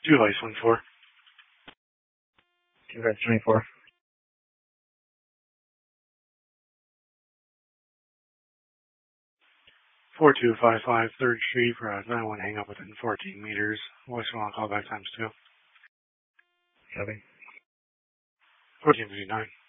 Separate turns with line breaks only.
Device 1-4.
Device 24.
4255 3rd Street for a 9-1 hang up within 14 meters. Voicemail on callback ×2.
Copy.
1459.